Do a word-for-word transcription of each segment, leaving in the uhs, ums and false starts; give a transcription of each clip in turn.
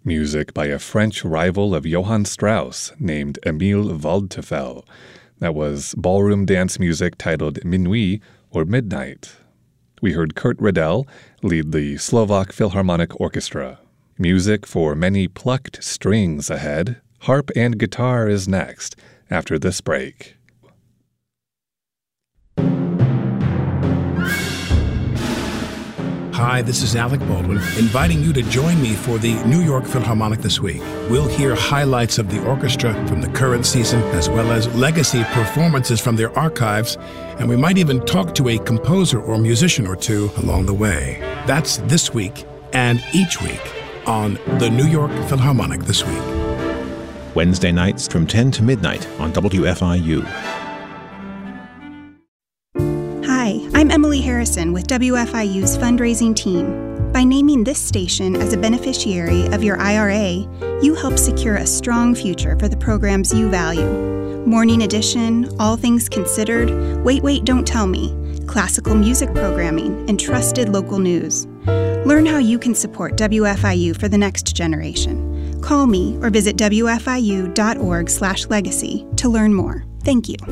Music by a French rival of Johann Strauss named Émile Waldteufel. That was ballroom dance music titled Minuit or Midnight. We heard Kurt Riddell lead the Slovak Philharmonic Orchestra. Music for many plucked strings ahead. Harp and guitar is next after this break. Hi, this is Alec Baldwin, inviting you to join me for the New York Philharmonic this week. We'll hear highlights of the orchestra from the current season, as well as legacy performances from their archives, and we might even talk to a composer or musician or two along the way. That's this week and each week on the New York Philharmonic This Week. Wednesday nights from ten to midnight on W F I U. Hi, I'm Emily Harrison with W F I U's fundraising team. By naming this station as a beneficiary of your I R A, you help secure a strong future for the programs you value. Morning Edition, All Things Considered, Wait, Wait, Don't Tell Me, classical music programming, and trusted local news. Learn how you can support W F I U for the next generation. Call me or visit W F I U dot org slash legacy to learn more. Thank you.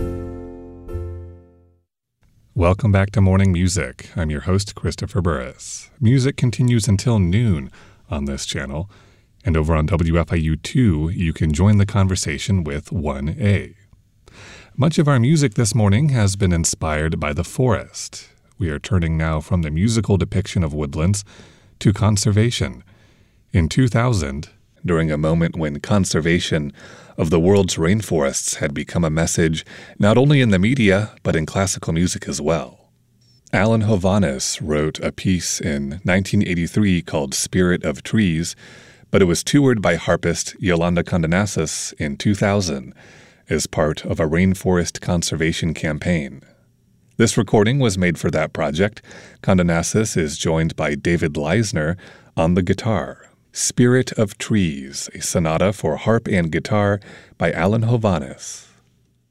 Welcome back to Morning Music. I'm your host, Christopher Burris. Music continues until noon on this channel, and over on W F I U two, you can join the conversation with one A. Much of our music this morning has been inspired by the forest. We are turning now from the musical depiction of woodlands to conservation. In two thousand, during a moment when conservation of the world's rainforests had become a message not only in the media, but in classical music as well. Alan Hovhaness wrote a piece in nineteen eighty-three called Spirit of Trees, but it was toured by harpist Yolanda Condenasas in two thousand as part of a rainforest conservation campaign. This recording was made for that project. Condenasas is joined by David Leisner on the guitar. Spirit of Trees, a sonata for harp and guitar by Alan Hovhaness.